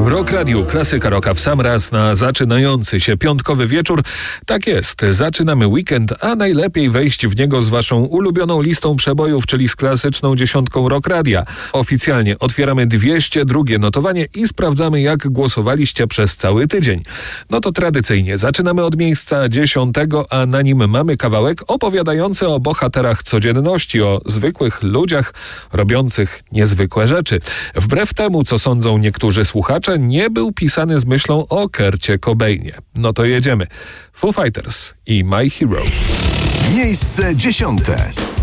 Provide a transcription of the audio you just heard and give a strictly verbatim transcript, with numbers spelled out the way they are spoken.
W Rock Radiu klasyka rocka w sam raz na zaczynający się piątkowy wieczór. Tak jest, zaczynamy weekend, a najlepiej wejść w niego z waszą ulubioną listą przebojów, czyli z klasyczną dziesiątką Rock Radia. Oficjalnie otwieramy dwieście drugie notowanie i sprawdzamy, jak głosowaliście przez cały tydzień. No to tradycyjnie zaczynamy od miejsca dziesiątego, a na nim mamy kawałek opowiadający o bohaterach codzienności, o zwykłych ludziach robiących niezwykłe rzeczy. Wbrew temu, co sądzą niektórzy słuchacze, nie był pisany z myślą o Kurcie Cobainie. No to jedziemy. Foo Fighters i My Hero. Miejsce dziesiąte.